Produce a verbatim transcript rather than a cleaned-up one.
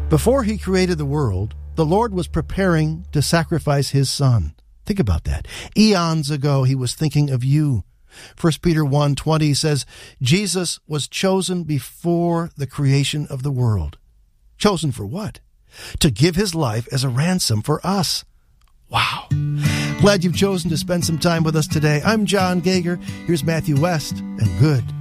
Before he created the world, the Lord was preparing to sacrifice his son. Think about that. Eons ago, he was thinking of you. First Peter one twenty says, Jesus was chosen before the creation of the world. Chosen for what? To give his life as a ransom for us. Wow. Glad you've chosen to spend some time with us today. I'm John Gager. Here's Matthew West, and good